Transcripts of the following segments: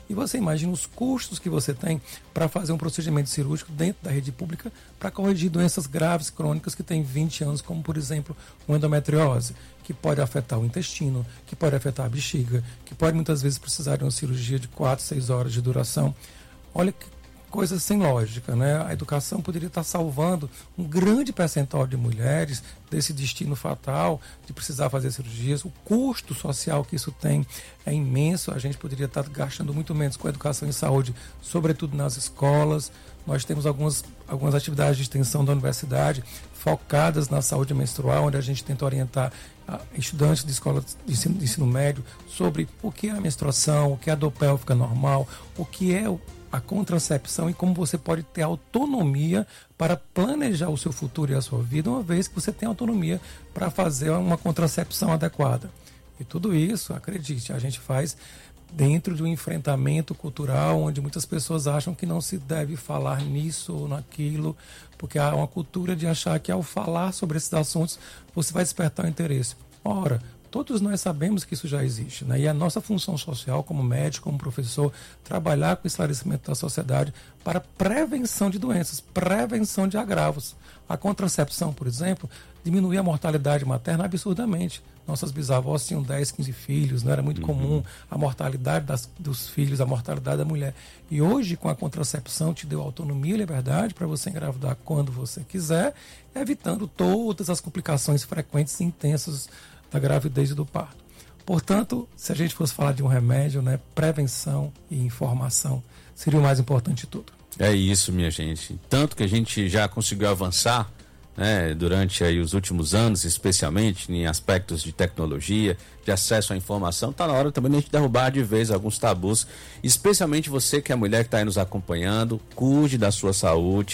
E você imagina os custos que você tem para fazer um procedimento cirúrgico dentro da rede pública para corrigir doenças graves, crônicas, que têm 20 anos, como, por exemplo, uma endometriose, que pode afetar o intestino, que pode afetar a bexiga, que pode muitas vezes precisar de uma cirurgia de 4, 6 horas de duração. Olha que coisa sem lógica, né? A educação poderia estar salvando um grande percentual de mulheres desse destino fatal de precisar fazer cirurgias. O custo social que isso tem é imenso. A gente poderia estar gastando muito menos com a educação em saúde, sobretudo nas escolas. Nós temos algumas atividades de extensão da universidade focadas na saúde menstrual, onde a gente tenta orientar estudantes de escola de ensino médio sobre o que é a menstruação, o que é a dor pélvica normal, o que é a contracepção e como você pode ter autonomia para planejar o seu futuro e a sua vida, uma vez que você tem autonomia para fazer uma contracepção adequada. E tudo isso, acredite, a gente faz dentro de um enfrentamento cultural onde muitas pessoas acham que não se deve falar nisso ou naquilo, porque há uma cultura de achar que ao falar sobre esses assuntos você vai despertar o interesse. Ora, todos nós sabemos que isso já existe, né? E a nossa função social como médico, como professor, trabalhar com o esclarecimento da sociedade para prevenção de doenças, prevenção de agravos. A contracepção, por exemplo, diminui a mortalidade materna absurdamente. Nossas bisavós tinham 10, 15 filhos, não era muito comum a mortalidade dos filhos, a mortalidade da mulher. E hoje, com a contracepção, te deu autonomia e liberdade para você engravidar quando você quiser, evitando todas as complicações frequentes e intensas da gravidez e do parto. Portanto, se a gente fosse falar de um remédio, né, prevenção e informação seria o mais importante de tudo. É isso, minha gente. Tanto que a gente já conseguiu avançar, né, durante aí os últimos anos, especialmente em aspectos de tecnologia, de acesso à informação, está na hora também de a gente derrubar de vez alguns tabus, especialmente você que é mulher que está aí nos acompanhando, cuide da sua saúde,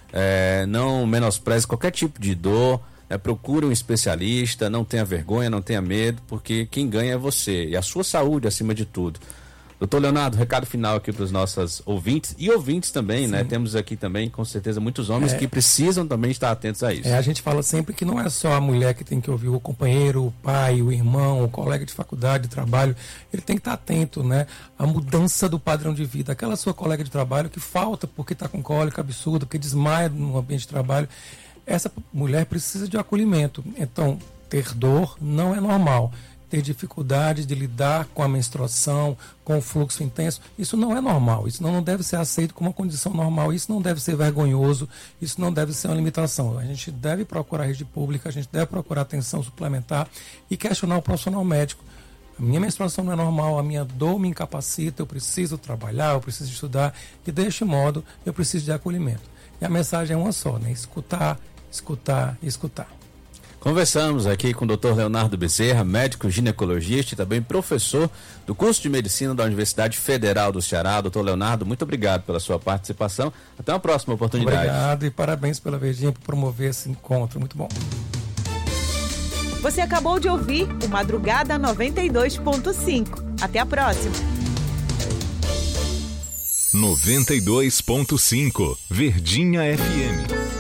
não menospreze qualquer tipo de dor, procure um especialista, não tenha vergonha, não tenha medo, porque quem ganha é você e a sua saúde acima de tudo. Doutor Leonardo, recado final aqui para os nossos ouvintes e ouvintes também, né? Temos aqui também, com certeza, muitos homens que precisam também estar atentos a isso. A gente fala sempre que não é só a mulher que tem que ouvir o companheiro, o pai, o irmão, o colega de faculdade, de trabalho. Ele tem que estar atento, né? À mudança do padrão de vida. Aquela sua colega de trabalho que falta porque está com cólica absurda, porque desmaia no ambiente de trabalho. Essa mulher precisa de acolhimento. Então, ter dor não é normal. Ter dificuldade de lidar com a menstruação, com o fluxo intenso, isso não é normal. Isso não deve ser aceito como uma condição normal. Isso não deve ser vergonhoso. Isso não deve ser uma limitação. A gente deve procurar a rede pública, a gente deve procurar atenção suplementar e questionar o profissional médico. A minha menstruação não é normal, a minha dor me incapacita, eu preciso trabalhar, eu preciso estudar e deste modo eu preciso de acolhimento. E a mensagem é uma só, né? Escutar, escutar e escutar. Conversamos aqui com o Dr. Leonardo Bezerra, médico ginecologista e também professor do curso de medicina da Universidade Federal do Ceará. Dr. Leonardo, muito obrigado pela sua participação. Até uma próxima oportunidade. Obrigado e parabéns pela Verdinha por promover esse encontro. Muito bom. Você acabou de ouvir o Madrugada 92.5. Até a próxima. 92.5 Verdinha FM.